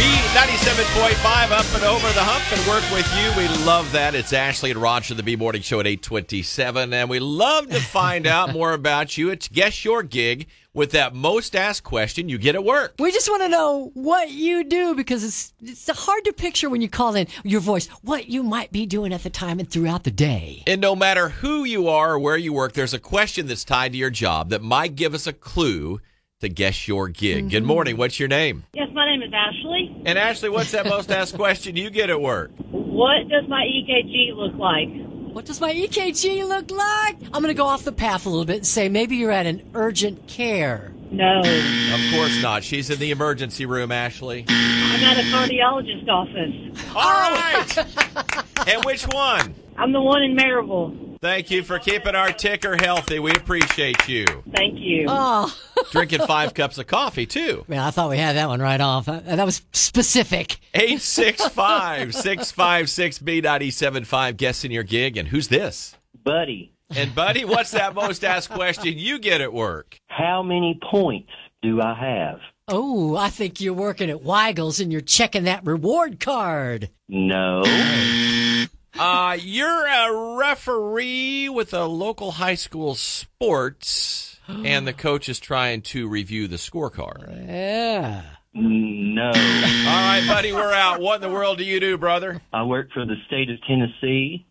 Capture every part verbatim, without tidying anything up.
ninety-seven point five, up and over the hump and work with you. We love that. It's Ashley and Roger, the B Morning Show at eight twenty-seven, and we love to find out more about you. It's Guess Your Gig with that most asked question you get at work. We just want to know what you do because it's it's hard to picture when you call in your voice what you might be doing at the time and throughout the day. And no matter who you are or where you work, there's a question that's tied to your job that might give us a clue to guess your gig. Mm-hmm. Good morning. What's your name? Yes, my name is Ashley. And Ashley, what's that most asked question you get at work? What does my E K G look like? What does my E K G look like? I'm going to go off the path a little bit and say maybe you're at an urgent care. No. Of course not. She's in the emergency room, Ashley. I'm at a cardiologist office. All right. And which one? I'm the one in Maryville. Thank you for keeping our ticker healthy. We appreciate you. Thank you. Oh. Drinking five cups of coffee, too. Man, I thought we had that one right off. That was specific. eight six five, six five six, B nine seven five, guessing your gig. And who's this? Buddy. And, Buddy, what's that most asked question you get at work? How many points do I have? Oh, I think you're working at Weigel's and you're checking that reward card. No. Uh, you're a referee with a local high school sports, and the coach is trying to review the scorecard. Yeah. No. All right, buddy, we're out. What in the world do you do, brother? I work for the state of Tennessee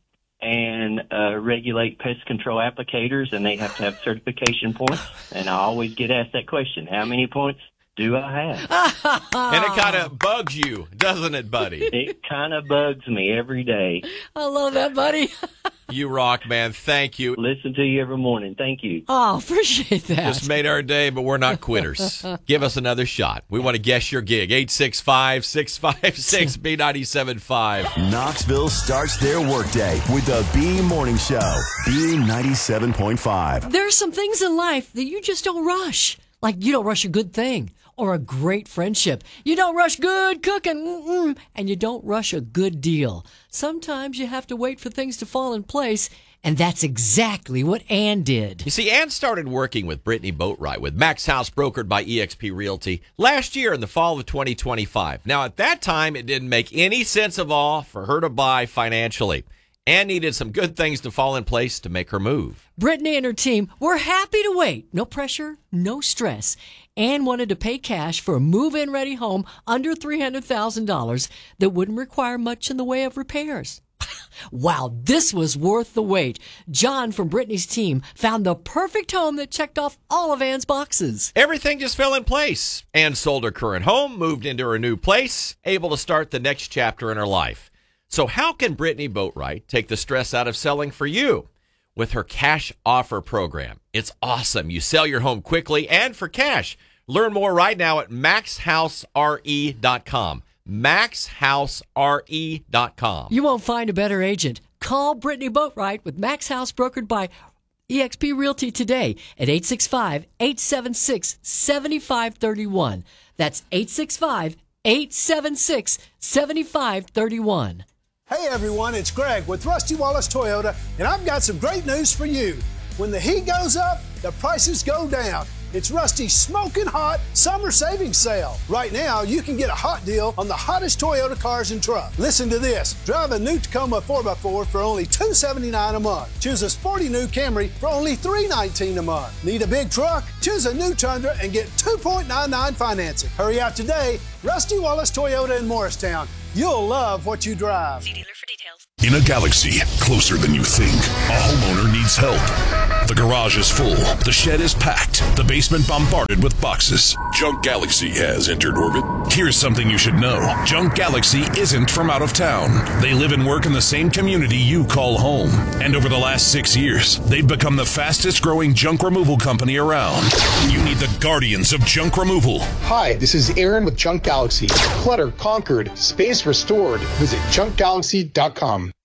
and uh, regulate pest control applicators, and they have to have certification points. And I always get asked that question, how many points do I have? And it kind of bugs you, doesn't it, buddy? It kind of bugs me every day. I love that, buddy. You rock, man. Thank you. Listen to you every morning. Thank you. Oh, appreciate that. Just made our day, but we're not quitters. Give us another shot. We want to guess your gig. eight six five, six five six, B nine seven five. Knoxville starts their workday with the B Morning Show. B ninety-seven point five. There's some things in life that you just don't rush. Like you don't rush a good thing or a great friendship. You don't rush good cooking, mm-mm, and you don't rush a good deal. Sometimes you have to wait for things to fall in place, and that's exactly what Ann did. You see, Ann started working with Brittany Boatwright with Max House, brokered by E X P Realty, last year in the fall of twenty twenty-five. Now, at that time, it didn't make any sense at all for her to buy financially. Ann needed some good things to fall in place to make her move. Brittany and her team were happy to wait. No pressure, no stress. Ann wanted to pay cash for a move-in ready home under three hundred thousand dollars that wouldn't require much in the way of repairs. Wow, this was worth the wait. John from Brittany's team found the perfect home that checked off all of Ann's boxes. Everything just fell in place. Ann sold her current home, moved into her new place, able to start the next chapter in her life. So how can Brittany Boatwright take the stress out of selling for you? With her cash offer program. It's awesome. You sell your home quickly and for cash. Learn more right now at max house r e dot com. max house r e dot com. You won't find a better agent. Call Brittany Boatwright with Max House, brokered by E X P Realty today at eight six five, eight seven six, seven five three one. That's eight six five, eight seven six, seven five three one. Hey everyone, it's Greg with Rusty Wallace Toyota, and I've got some great news for you. When the heat goes up, the prices go down. It's Rusty's smoking hot summer savings sale. Right now, you can get a hot deal on the hottest Toyota cars and trucks. Listen to this. Drive a new Tacoma four by four for only two hundred seventy-nine dollars a month. Choose a sporty new Camry for only three hundred nineteen dollars a month. Need a big truck? Choose a new Tundra and get two point nine nine financing. Hurry out today. Rusty Wallace Toyota in Morristown. You'll love what you drive. See dealer for details. In a galaxy closer than you think, a homeowner needs help. The garage is full. The shed is packed. The basement bombarded with boxes. Junk Galaxy has entered orbit. Here's something you should know. Junk Galaxy isn't from out of town. They live and work in the same community you call home. And over the last six years, they've become the fastest growing junk removal company around. You need the guardians of junk removal. Hi, this is Aaron with Junk Galaxy. Clutter conquered, space restored. Visit junk galaxy dot com.